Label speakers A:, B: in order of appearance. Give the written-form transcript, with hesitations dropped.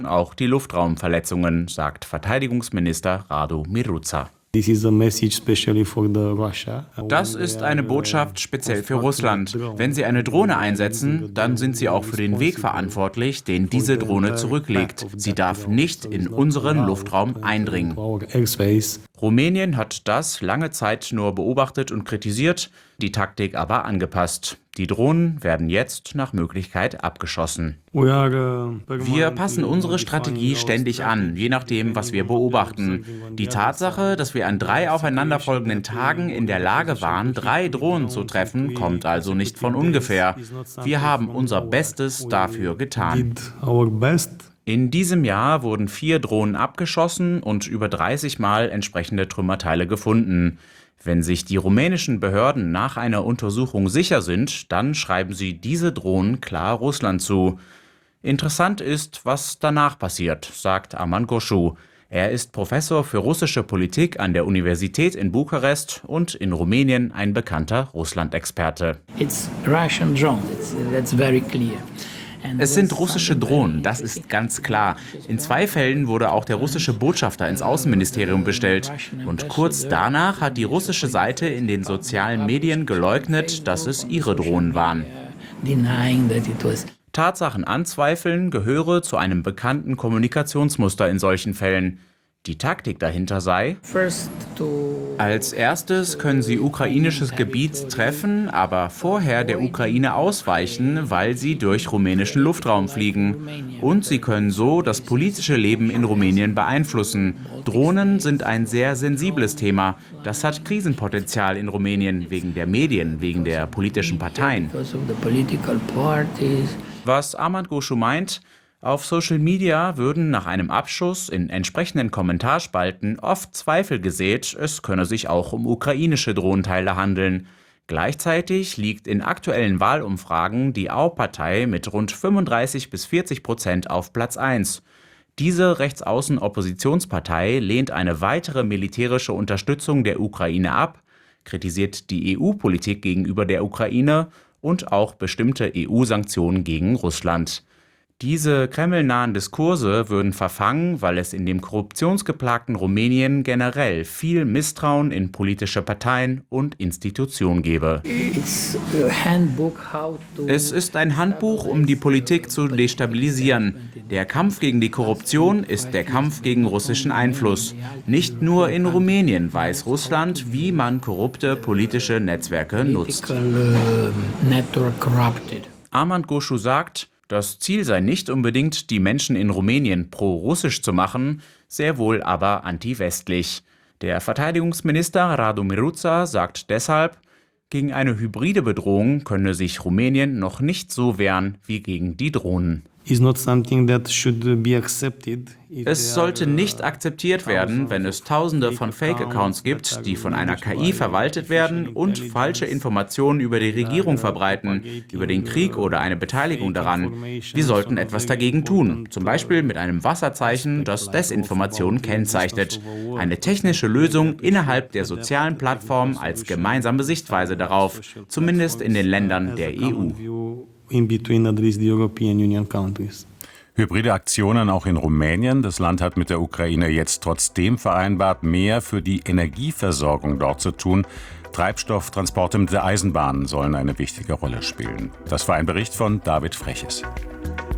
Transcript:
A: auch die Luftraumverletzungen, sagt Verteidigungsminister Radu Miruța. Das ist eine Botschaft speziell für Russland. Wenn sie eine Drohne einsetzen, dann sind sie auch für den Weg verantwortlich, den diese Drohne zurücklegt. Sie darf nicht in unseren Luftraum eindringen. Rumänien hat das lange Zeit nur beobachtet und kritisiert, die Taktik aber angepasst. Die Drohnen werden jetzt nach Möglichkeit abgeschossen. Wir passen unsere Strategie ständig an, je nachdem, was wir beobachten. Die Tatsache, dass wir an 3 aufeinanderfolgenden Tagen in der Lage waren, 3 Drohnen zu treffen, kommt also nicht von ungefähr. Wir haben unser Bestes dafür getan. In diesem Jahr wurden 4 Drohnen abgeschossen und über 30 Mal entsprechende Trümmerteile gefunden. Wenn sich die rumänischen Behörden nach einer Untersuchung sicher sind, dann schreiben sie diese Drohnen klar Russland zu. Interessant ist, was danach passiert, sagt Arman Goșu. Er ist Professor für russische Politik an der Universität in Bukarest und in Rumänien ein bekannter Russland-Experte. Es sind russische Drohnen, das ist ganz klar. In 2 Fällen wurde auch der russische Botschafter ins Außenministerium bestellt. Und kurz danach hat die russische Seite in den sozialen Medien geleugnet, dass es ihre Drohnen waren. Tatsachen anzweifeln gehöre zu einem bekannten Kommunikationsmuster in solchen Fällen. Die Taktik dahinter sei: Als erstes können sie ukrainisches Gebiet treffen, aber vorher der Ukraine ausweichen, weil sie durch rumänischen Luftraum fliegen. Und sie können so das politische Leben in Rumänien beeinflussen. Drohnen sind ein sehr sensibles Thema. Das hat Krisenpotenzial in Rumänien, wegen der Medien, wegen der politischen Parteien. Was Arman Goșu meint: Auf Social Media würden nach einem Abschuss in entsprechenden Kommentarspalten oft Zweifel gesät, es könne sich auch um ukrainische Drohnenteile handeln. Gleichzeitig liegt in aktuellen Wahlumfragen die AU-Partei mit rund 35-40% auf Platz 1. Diese Rechtsaußen-Oppositionspartei lehnt eine weitere militärische Unterstützung der Ukraine ab, kritisiert die EU-Politik gegenüber der Ukraine und auch bestimmte EU-Sanktionen gegen Russland. Diese kremlnahen Diskurse würden verfangen, weil es in dem korruptionsgeplagten Rumänien generell viel Misstrauen in politische Parteien und Institutionen gebe. Es ist ein Handbuch, um die Politik zu destabilisieren. Der Kampf gegen die Korruption ist der Kampf gegen russischen Einfluss. Nicht nur in Rumänien weiß Russland, wie man korrupte politische Netzwerke nutzt. Arman Goșu sagt, das Ziel sei nicht unbedingt, die Menschen in Rumänien pro-russisch zu machen, sehr wohl aber anti-westlich. Der Verteidigungsminister Radu Miruța sagt deshalb, gegen eine hybride Bedrohung könne sich Rumänien noch nicht so wehren wie gegen die Drohnen. Es sollte nicht akzeptiert werden, wenn es Tausende von Fake-Accounts gibt, die von einer KI verwaltet werden und falsche Informationen über die Regierung verbreiten, über den Krieg oder eine Beteiligung daran. Wir sollten etwas dagegen tun, zum Beispiel mit einem Wasserzeichen, das Desinformation kennzeichnet. Eine technische Lösung innerhalb der sozialen Plattformen als gemeinsame Sichtweise darauf, zumindest in den Ländern der EU.
B: Hybride Aktionen auch in Rumänien. Das Land hat mit der Ukraine jetzt trotzdem vereinbart, mehr für die Energieversorgung dort zu tun. Treibstofftransporte mit der Eisenbahn sollen eine wichtige Rolle spielen. Das war ein Bericht von David Freches.